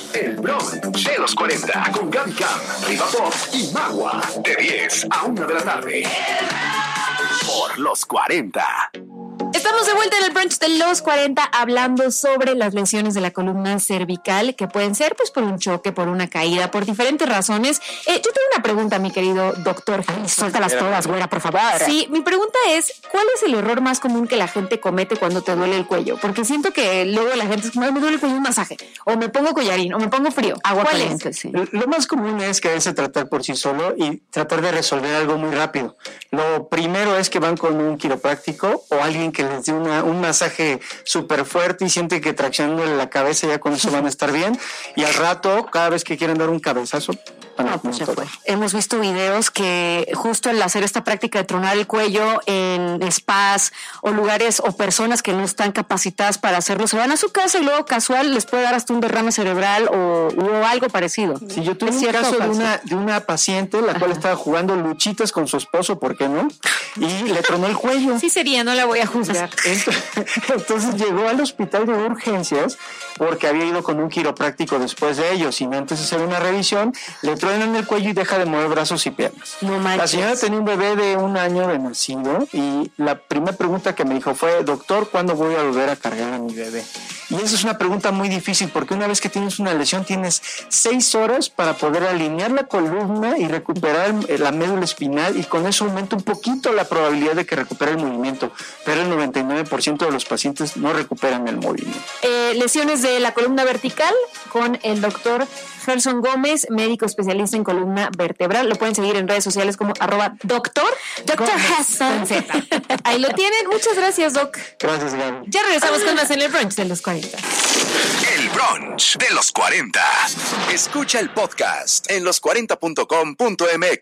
El brunch de los 40 con Gaby Cam, Riva Pop y Magua. De 10 a 1 de la tarde. Por los 40. Estamos de vuelta en el brunch de los 40 hablando sobre las lesiones de la columna cervical que pueden ser pues por un choque, por una caída, por diferentes razones. Yo tengo una pregunta, mi querido doctor. Suéltalas todas, güera, por favor. Sí, mi pregunta es, ¿cuál es el error más común que la gente comete cuando te duele el cuello? Porque siento que luego la gente es como, me duele el cuello, un masaje, o me pongo collarín, o me pongo frío. Agua ¿Cuál caliente, es? sí. Lo más común es quererse tratar por sí solo y tratar de resolver algo muy rápido. Lo primero es que van con un quiropráctico o alguien que les dé un masaje súper fuerte y siente que traccionándole la cabeza ya con eso van a estar bien. Y al rato, cada vez que quieren dar un cabezazo, Se fue. Hemos visto videos que justo al hacer esta práctica de tronar el cuello en spas o lugares o personas que no están capacitadas para hacerlo, se van a su casa y luego casual les puede dar hasta un derrame cerebral o algo parecido. Sí, yo tuve un caso de una paciente la cual estaba jugando luchitas con su esposo, ¿por qué no? Y le tronó el cuello. Sí sería, no la voy a juzgar. Entonces llegó al hospital de urgencias porque había ido con un quiropráctico después de ello. Sin antes hacer una revisión, le truenan el cuello y deja de mover brazos y piernas. No manches. La señora tenía un bebé de 1 año de nacido y la primera pregunta que me dijo fue: doctor, ¿cuándo voy a volver a cargar a mi bebé? Y esa es una pregunta muy difícil porque una vez que tienes una lesión tienes 6 horas para poder alinear la columna y recuperar la médula espinal, y con eso aumenta un poquito la probabilidad de que recupere el movimiento, pero el 99% de los pacientes no recuperan el movimiento. Lesiones de la columna vertical con el doctor Gerson Gómez, médico especialista en columna vertebral. Lo pueden seguir en redes sociales como @doctor Gerson. Ahí lo tienen. Muchas gracias, Doc. Gracias, Gaby. Ya regresamos con más en el brunch de los 40. El brunch de los 40. Escucha el podcast en los40.com.mx.